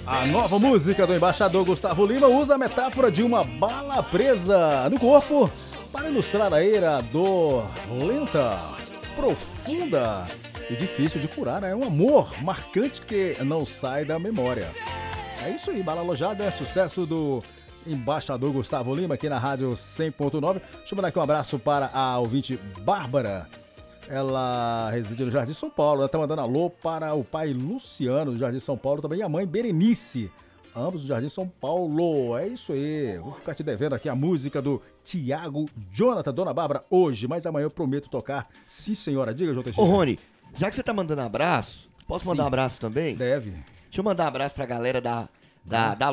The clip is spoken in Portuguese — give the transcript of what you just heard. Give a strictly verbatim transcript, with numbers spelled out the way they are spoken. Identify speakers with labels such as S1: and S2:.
S1: A nova música do embaixador Gustavo Lima usa a metáfora de uma bala presa no corpo para ilustrar a ira, dor lenta, profunda e difícil de curar. É um amor marcante que não sai da memória. É isso aí, Bala Alojada é sucesso do embaixador Gustavo Lima aqui na Rádio cem ponto nove. Deixa eu mandar aqui um abraço para a ouvinte Bárbara. Ela reside no Jardim São Paulo. Ela está mandando alô para o pai Luciano, do Jardim São Paulo, também e a mãe Berenice, ambos do Jardim São Paulo. É isso aí. Vou ficar te devendo aqui a música do Tiago Jonathan, Dona Bárbara, hoje, mas amanhã eu prometo tocar. Sim, senhora. Diga, João Teixeira.
S2: Ô, Rony, já que você tá mandando abraço, posso mandar
S1: Sim.
S2: um abraço também?
S1: Deve.
S2: Deixa eu mandar um abraço pra galera da, da, da